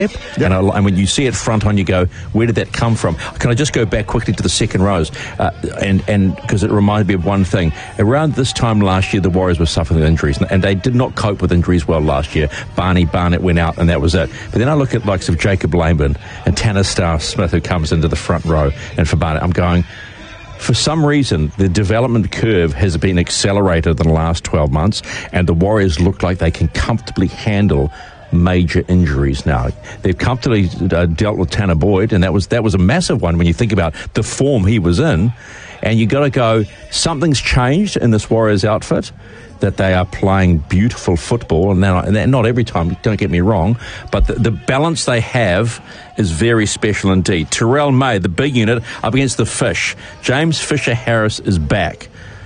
And when you see it front on, you go, where did that come from? Can I just go back quickly to the second rows? And because it reminded me of one thing. Around this time last year, the Warriors were suffering with injuries, and they did not cope with injuries well last year. Barney Barnett went out, and that was it. But then I look at likes of Jacob Lehman and Tanner Starr-Smith, who comes into the front row, and for Barnett, I'm going, for some reason, the development curve has been accelerated in the last 12 months, and the Warriors look like they can comfortably handle major injuries now. They've comfortably dealt with Tanner Boyd, and that was a massive one when you think about the form he was in. And you got to go, something's changed in this Warriors outfit, that they are playing beautiful football, and not every time, don't get me wrong, but the balance they have is very special indeed. Terrell May, the big unit, up against the Fish. James Fisher-Harris is back.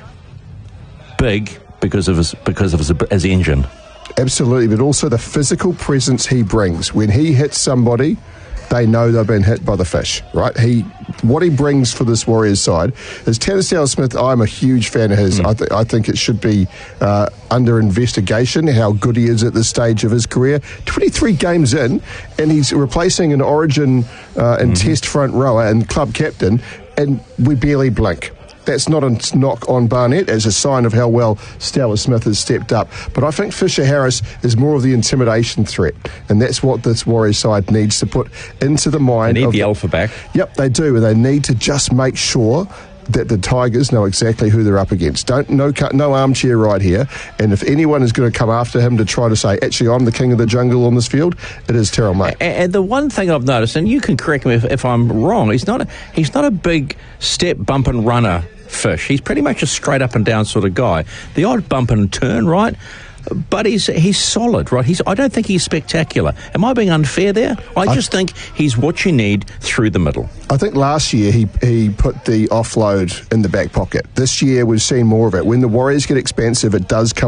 Big because of his engine. Absolutely, but also the physical presence he brings. When he hits somebody, they know they've been hit by the Fish, right? What he brings for this Warriors side is Tanner Starr-Smith. I'm a huge fan of his. I think it should be under investigation how good he is at this stage of his career. 23 games in, and he's replacing an Origin and Test front rower and club captain, and we barely blink. That's not a knock on Barnett as a sign of how well Stella Smith has stepped up. But I think Fisher-Harris is more of the intimidation threat, and that's what this Warriors side needs to put into the mind. They need the alpha back. Yep, they do, and they need to just make sure that the Tigers know exactly who they're up against. No armchair ride here, and if anyone is going to come after him to try to say, actually, I'm the king of the jungle on this field, it is Terrell May. And the one thing I've noticed, and you can correct me if I'm wrong, he's not a big step, bump and runner Fish. He's pretty much a straight up and down sort of guy. The odd bump and turn, right? But he's solid, right? I don't think he's spectacular. Am I being unfair there? I just think he's what you need through the middle. I think last year he put the offload in the back pocket. This year we've seen more of it. When the Warriors get expansive, it does come